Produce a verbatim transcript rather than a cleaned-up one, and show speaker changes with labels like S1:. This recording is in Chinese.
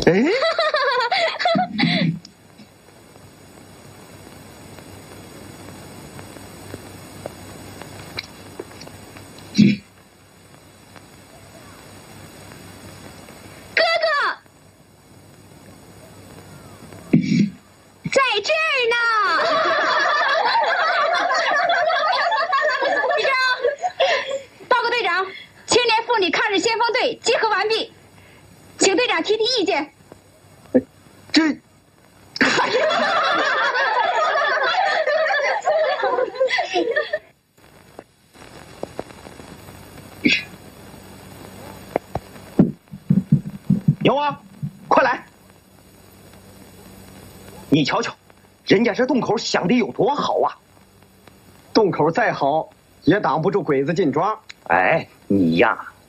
S1: 哎。
S2: 在这儿呢。队长，报告队长，青年妇女抗日先锋队集合完毕，请队长提提意见。
S1: 这，
S3: 牛啊，快来！你瞧瞧，人家这洞口想的有多好啊！
S1: 洞口再好，也挡不住鬼子进庄。
S3: 哎，你呀，